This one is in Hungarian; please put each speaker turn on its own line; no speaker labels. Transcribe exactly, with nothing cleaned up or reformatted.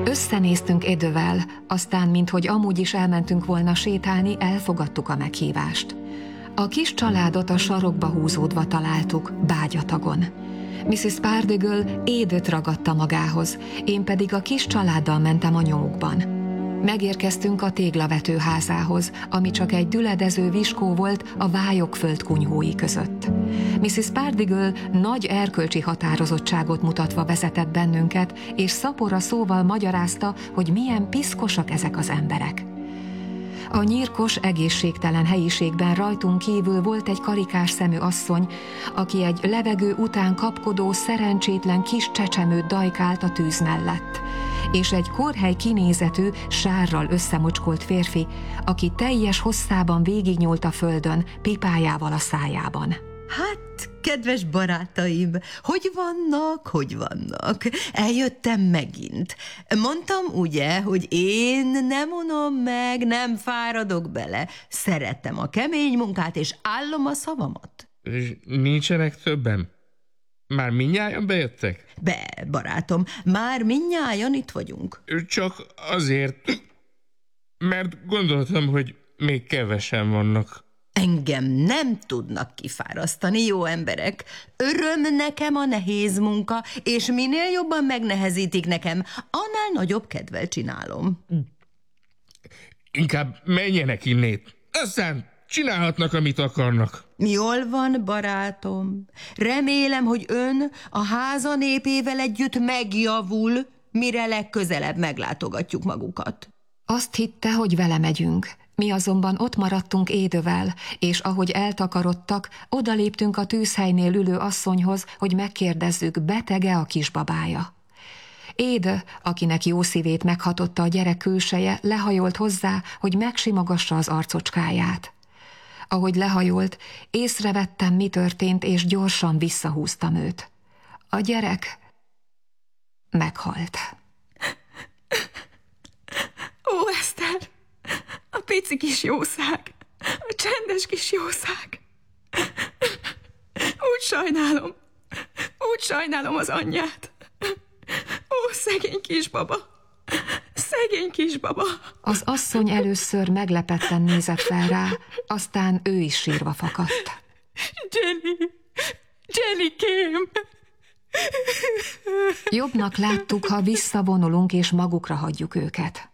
Összenéztünk Edővel, aztán, minthogy amúgy is elmentünk volna sétálni, elfogadtuk a meghívást. A kis családot a sarokba húzódva találtuk, bágyatagon. missziz Pardiggle Edőt ragadta magához, én pedig a kis családdal mentem a nyomukban. Megérkeztünk a téglavetőházához, ami csak egy düledező viskó volt a vályok földkunyhói között. missziz Pardiggle nagy erkölcsi határozottságot mutatva vezetett bennünket, és szapora szóval magyarázta, hogy milyen piszkosak ezek az emberek. A nyírkos, egészségtelen helyiségben rajtunk kívül volt egy karikás szemű asszony, aki egy levegő után kapkodó, szerencsétlen kis csecsemőt dajkált a tűz mellett, és egy korhely kinézetű, sárral összemocskolt férfi, aki teljes hosszában végignyúlt a földön, pipájával a szájában.
Hát, kedves barátaim, hogy vannak, hogy vannak? Eljöttem megint. Mondtam ugye, hogy én nem unom meg, nem fáradok bele. Szeretem a kemény munkát, és állom a szavamat.
És nincsenek többen? Már mindnyájan bejöttek?
Be, barátom, már mindnyájan itt vagyunk.
Csak azért, mert gondoltam, hogy még kevesen vannak.
Engem nem tudnak kifárasztani, jó emberek. Öröm nekem a nehéz munka, és minél jobban megnehezítik nekem, annál nagyobb kedvel csinálom.
Inkább menjenek innét, aztán csinálhatnak, amit akarnak.
Jól van, barátom. Remélem, hogy ön a háza népével együtt megjavul, mire legközelebb meglátogatjuk magukat.
Azt hitte, hogy vele megyünk. Mi azonban ott maradtunk Edővel, és ahogy eltakarodtak, odaléptünk a tűzhelynél ülő asszonyhoz, hogy megkérdezzük, betege a kisbabája. Edő, akinek jó szívét meghatotta a gyerek külseje, lehajolt hozzá, hogy megsimogassa az arcocskáját. Ahogy lehajolt, észrevettem, mi történt, és gyorsan visszahúztam őt. A gyerek meghalt.
Ó, Eszter! A pici kis jószág! A csendes kis jószág! Úgy sajnálom! Úgy sajnálom az anyját! Ó, szegény kisbaba! Szegény kisbaba!
Az asszony először meglepetten nézett fel rá, aztán ő is sírva fakadt.
Jenny! Jennykém!
Jobbnak láttuk, ha visszavonulunk és magukra hagyjuk őket.